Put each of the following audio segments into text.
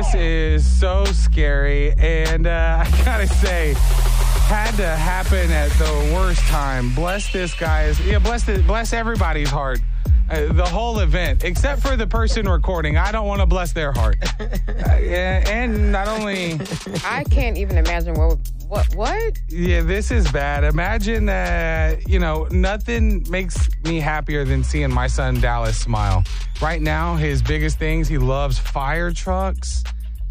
This is so scary, and I gotta say, had to happen at the worst time. Bless this guy's, bless everybody's heart. The whole event, except for the person recording. I don't want to bless their heart. And not only... I can't even imagine what? Yeah, this is bad. Imagine that, nothing makes me happier than seeing my son Dallas smile. Right now, his biggest things, he loves fire trucks,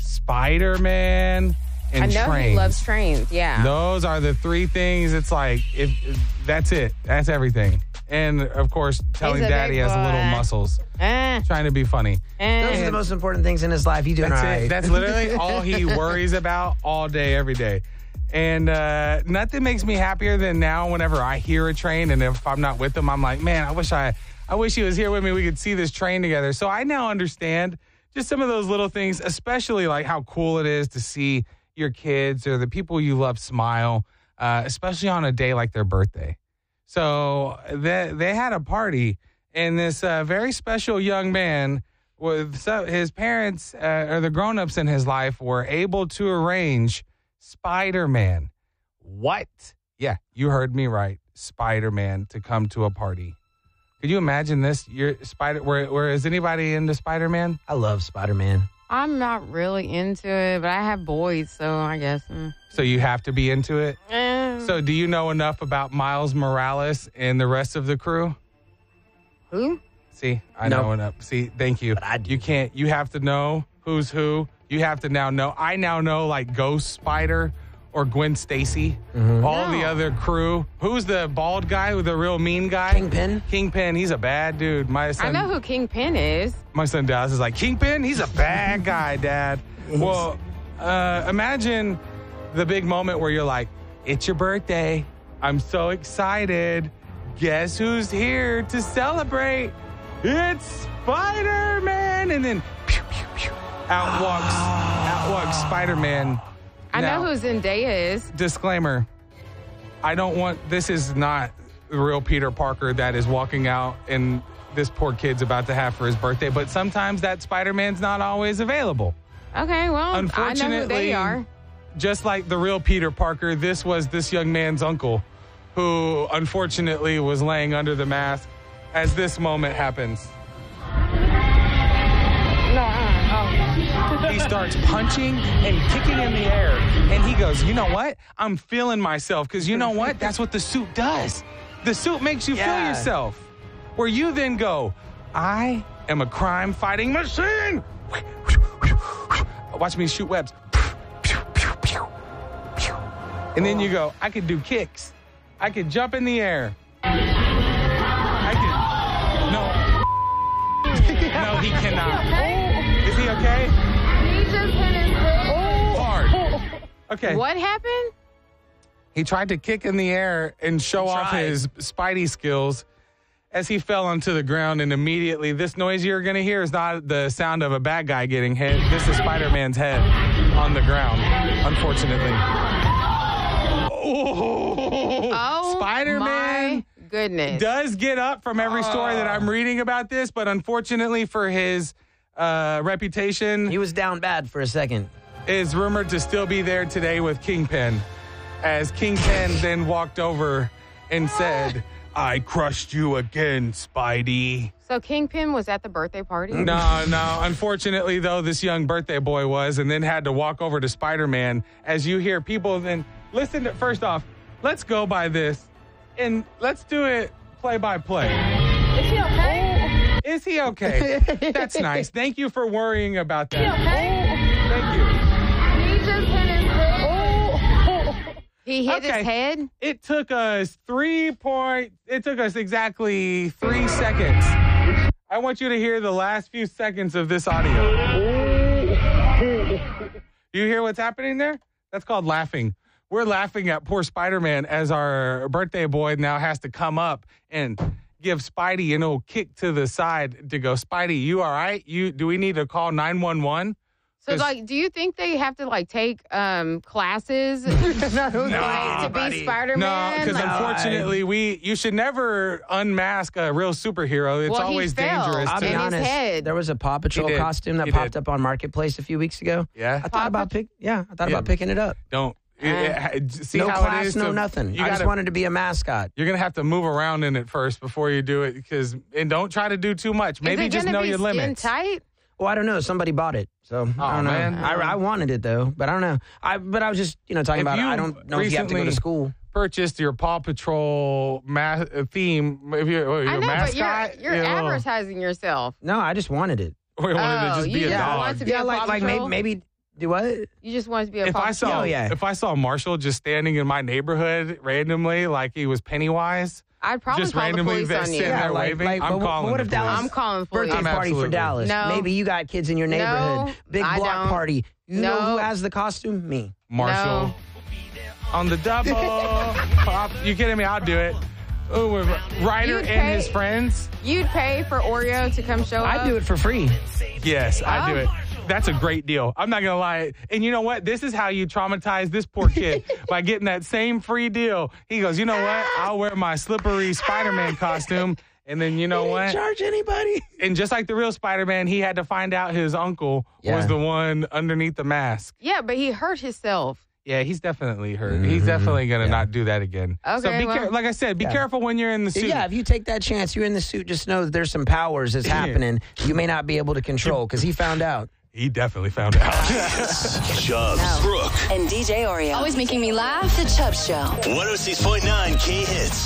Spider-Man, and trains. I know he loves trains, yeah. Those are the three things. It's like, if that's it. That's everything. And, of course, telling Daddy has little muscles. Trying to be funny. Those are the most important things in his life. You doing all right. That's literally all he worries about all day, every day. And nothing makes me happier than now whenever I hear a train, and if I'm not with him, I'm like, man, I wish he was here with me. We could see this train together. So I now understand just some of those little things, especially like how cool it is to see your kids or the people you love smile, especially on a day like their birthday. So they had a party, and this very special young man with his parents or the grown-ups in his life were able to arrange Spider-Man. What? Yeah, you heard me right. Spider-Man to come to a party. Could you imagine this? Where is anybody into Spider-Man? I love Spider-Man. I'm not really into it, but I have boys, so I guess. So you have to be into it? So do you know enough about Miles Morales and the rest of the crew? Who? See, I know enough. See, thank you. But You have to know who's who. You have to now know. I now know like Ghost Spider or Gwen Stacy. All the other crew. Who's the bald guy, the real mean guy? Kingpin. He's a bad dude. I know who Kingpin is. My son Dallas is like, Kingpin? He's a bad guy, Dad. Well, imagine the big moment where you're like, it's your birthday. I'm so excited. Guess who's here to celebrate? It's Spider-Man. And then pew, pew, pew, out walks Spider-Man. I know who Zendaya is. Disclaimer. This is not the real Peter Parker that is walking out and this poor kid's about to have for his birthday. But sometimes that Spider-Man's not always available. Okay, well, I know who they are. Just like the real Peter Parker, this was this young man's uncle who unfortunately was laying under the mask as this moment happens. He starts punching and kicking in the air. And he goes, you know what? I'm feeling myself. Because you know what? That's what the suit does. The suit makes you feel yourself. Where you then go, I am a crime-fighting machine. Watch me shoot webs. And then you go, I could do kicks. I could jump in the air. No, he cannot. Is he okay? He just hit his head. Hard. Okay. What happened? He tried to kick in the air and show off his Spidey skills as he fell onto the ground, and immediately this noise you're going to hear is not the sound of a bad guy getting hit. This is Spider-Man's head on the ground, unfortunately. Oh, Spider-Man my goodness. does get up from every story that I'm reading about this, but unfortunately for his reputation, He was down bad for a second. is rumored to still be there today with Kingpin, as Kingpin then walked over and said, I crushed you again, Spidey. So Kingpin was at the birthday party? No. Unfortunately, though, this young birthday boy was, and then had to walk over to Spider-Man. As you hear people then listen to, first off, let's go by this, and let's do it play by play. Is he okay? Is he okay? That's nice. Thank you for worrying about that. Is he okay? Thank you. He just hit his head. He hit his head? It took us exactly 3 seconds. I want you to hear the last few seconds of this audio. You hear what's happening there? That's called laughing. We're laughing at poor Spider-Man as our birthday boy now has to come up and give Spidey an old kick to the side to go, Spidey, you all right? Do we need to call 911? So, like, do you think they have to, like, take classes to be Spider-Man? No, because like, unfortunately, you should never unmask a real superhero. It's always dangerous. I'll be honest. There was a Paw Patrol costume that popped up on Marketplace a few weeks ago. Yeah, I thought about picking it up. Don't. See no how class, it is no nothing. I just wanted to be a mascot. You're gonna have to move around in it first before you do it, and don't try to do too much. Maybe just know your limits. Tight? Well, I don't know. Somebody bought it, so I don't know. Man. I wanted it though, but I don't know. But I was just talking about it. I don't know if you have to go to school. Purchased your Paw Patrol theme. If you're I know, mascot, but you're advertising yourself. No, I just wanted it. We wanted to just be a dog. Want to be a Paw Patrol? maybe do what? You just wanted to be a Paw Patrol? If I saw Marshall just standing in my neighborhood randomly, like he was Pennywise, I'd probably just call randomly the police on you. there waving. I'm calling. What if Dallas? I'm calling the police. Birthday party for Dallas. No. Maybe you got kids in your neighborhood. No, Big I block don't. party. You know who has the costume? Me. Marshall. No. On the double. Pop. You kidding me? I'll do it. Oh, with Ryder and his friends. You'd pay for Oreo to come show up? I'd do it for free. Yes, I'd do it. That's a great deal. I'm not going to lie. And you know what? This is how you traumatize this poor kid by getting that same free deal. He goes, you know what? I'll wear my slippery Spider-Man costume. And then you know what? Charge anybody. And just like the real Spider-Man, he had to find out his uncle was the one underneath the mask. Yeah, but he hurt himself. Yeah, he's definitely hurt. Mm-hmm. He's definitely going to not do that again. Okay, so like I said, be careful when you're in the suit. Yeah, if you take that chance, you're in the suit, just know that there's some powers that's happening you may not be able to control because he found out. He definitely found out. Chubbs, Brooke, and DJ Oreo. Always making me laugh. The Chubbs Show. 106.9 K-Hits.